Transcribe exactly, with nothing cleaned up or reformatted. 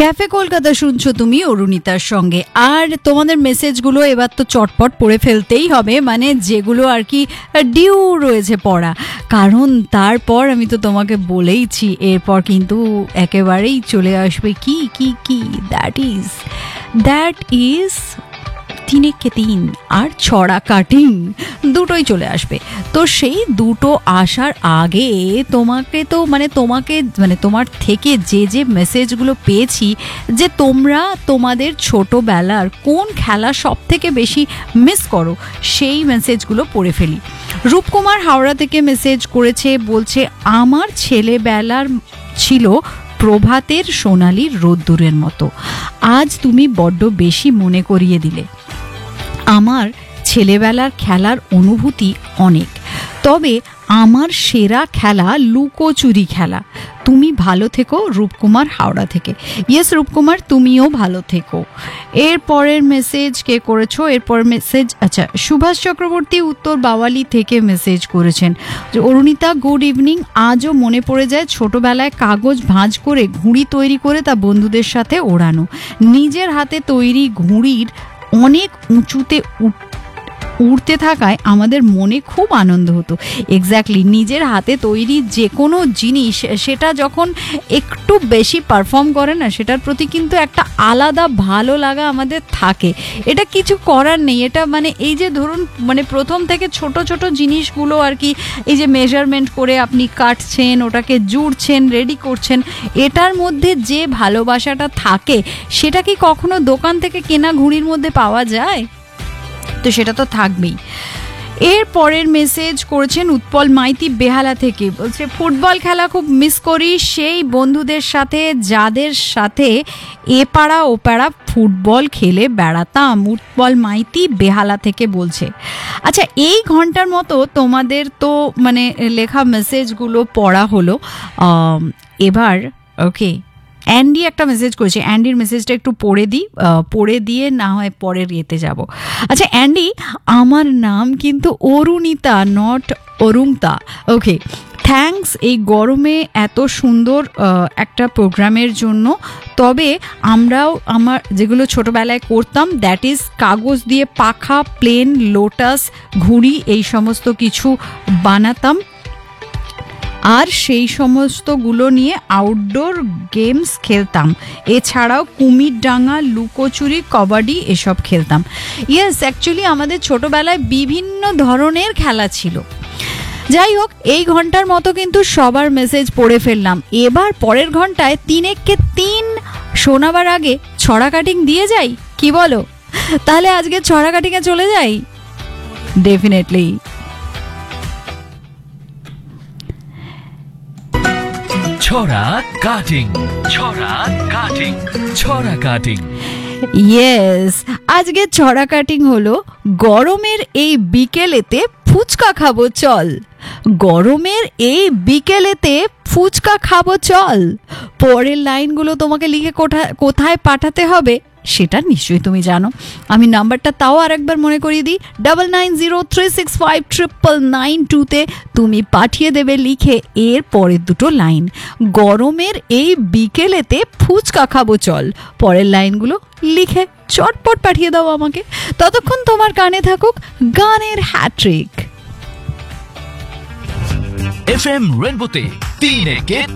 Cafe Kolkata শুনছো তুমি অরুণিতার সঙ্গে। আর তোমাদের মেসেজগুলো এবার তো চটপট পড়ে ফেলতেই হবে, মানে যেগুলো আর কি ডিউ রয়েছে পড়া, কারণ তারপর আমি তো তোমাকে বলেইছি এরপর কিন্তু একেবারেই চলে আসবে কি কি কি দ্যাট ইজ দ্যাট ইজ তিন একে তিন আর ছড়া কাটিং দুটোই চলে আসবে। তো সেই দুটো আসার আগে তোমাকে তো মানে তোমাকে মানে তোমার থেকে যে যে মেসেজগুলো পেয়েছি যে তোমরা তোমাদের ছোটোবেলার কোন খেলা সব থেকে বেশি মিস করো সেই মেসেজগুলো পড়ে ফেলি। রূপকুমার হাওড়া থেকে মেসেজ করেছে, বলছে আমার ছেলেবেলার ছিল প্রভাতের সোনালি রোদ্দুরের মতো, আজ তুমি বড্ড বেশি মনে করিয়ে দিলে। আমার ছেলেবেলার খেলার অনুভূতি অনেক, তবে আমার সেরা খেলা লুকোচুরি খেলা। তুমি ভালো থেকো। রূপকুমার হাওড়া থেকে। ইয়েস রূপকুমার, তুমিও ভালো থেকো। এরপরের মেসেজ কে করেছো? এরপরের মেসেজ আচ্ছা সুভাষ চক্রবর্তী উত্তর বাওয়ালি থেকে মেসেজ করেছেন, অরুণিতা গুড ইভিনিং। আজও মনে পড়ে যায় ছোটবেলায় কাগজ ভাঁজ করে ঘুড়ি তৈরি করে তা বন্ধুদের সাথে ওড়ানো। নিজের হাতে তৈরি ঘুড়ির অনেক উঁচুতে উড়তে থাকায় আমাদের মনে খুব আনন্দ হতো। এক্স্যাক্টলি, নিজের হাতে তৈরি যে কোনো জিনিস সেটা যখন একটু বেশি পারফর্ম করে না, সেটার প্রতি কিন্তু একটা আলাদা ভালো লাগা আমাদের থাকে। এটা কিছু করার নেই। এটা মানে এই যে ধরুন মানে প্রথম থেকে ছোট ছোট জিনিসগুলো আর কি, এই যে মেজারমেন্ট করে আপনি কাটছেন, ওটাকে জুড়ছেন, রেডি করছেন, এটার মধ্যে যে ভালোবাসাটা থাকে সেটা কি কখনো দোকান থেকে কেনা ঘুড়ির মধ্যে পাওয়া যায়? তো সেটা তো থাকবেই। এর পরের মেসেজ করেছেন উৎপল মাইতি বেহালা থেকে, বলছে ফুটবল খেলা খুব মিস করি, সেই বন্ধুদের সাথে যাদের সাথে এপাড়া ওপাড়া ফুটবল খেলে বেড়াতাম। উৎপল মাইতি বেহালা থেকে বলছে। আচ্ছা, এই ঘন্টার মতো তোমাদের তো মানে লেখা মেসেজগুলো পড়া হলো। এবার ওকে, অ্যান্ডি একটা মেসেজ করেছে, অ্যান্ডির মেসেজটা একটু পড়ে দিই, পড়ে দিয়ে না হয় পরের ইয়েতে যাব। আচ্ছা অ্যান্ডি, আমার নাম কিন্তু অরুণিতা, নট অরুণতা। ওকে, থ্যাঙ্কস এই গরমে এত সুন্দর একটা প্রোগ্রামের জন্য। তবে আমরাও আমার যেগুলো ছোটোবেলায় করতাম, দ্যাট ইজ কাগজ দিয়ে পাখা, প্লেন, লোটাস, ঘুড়ি এই সমস্ত কিছু বানাতাম, আর সেই সমস্তগুলো নিয়ে আউটডোর গেমস খেলতাম। এছাড়াও কুমির ডাঙা, লুকোচুরি, কবাডি এসব খেলতাম। ইয়েস, অ্যাকচুয়ালি আমাদের ছোটবেলায় বিভিন্ন ধরনের খেলা ছিল। যাই হোক, এই ঘন্টার মতো কিন্তু সবার মেসেজ পড়ে ফেললাম। এবার পরের ঘন্টায় তিন একে তিন শোনাবার আগে ছড়া কাটিং দিয়ে যাই, কি বলো? তাহলে আজকে ছড়া কাটিংয়ে চলে যাই। ডেফিনেটলি। ছড়া কাটিং, ছড়া কাটিং, ছড়া কাটিং। ইয়েস, আজকে ছড়া কাটিং হলো গরমের এই বিকেলেতে ফুচকা খাবো চল। গরমের এই বিকেলেতে ফুচকা খাবো চল। পরের লাইনগুলো তোমাকে লিখে কোথায় পাঠাতে হবে সেটা নিশ্চয়ই তুমি জানো। আমি নাম্বারটা তাও আরেকবার মনে করিয়ে দিই, double nine zero three six five triple nine টুতে তুমি পাঠিয়ে দেবে লিখে এর পরের দুটো লাইন, গরমের এই বিকেলেতে ফুচকা খাবো চল। পরের লাইনগুলো লিখে চটপট পাঠিয়ে দাও আমাকে। ততক্ষণ তোমার কানে থাকুক গানের হ্যাট্রিক। এফ এম রেনবোতে তিন একে